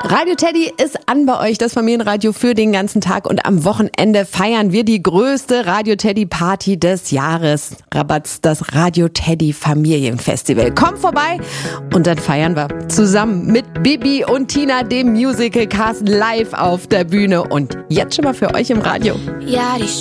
Radio Teddy ist an bei euch, das Familienradio für den ganzen Tag. Und am Wochenende feiern wir die größte Radio Teddy Party des Jahres. Rabatz, das Radio Teddy Familienfestival. Kommt vorbei und dann feiern wir zusammen mit Bibi und Tina, dem Musical-Cast, live auf der Bühne. Und jetzt schon mal für euch im Radio. Ja, die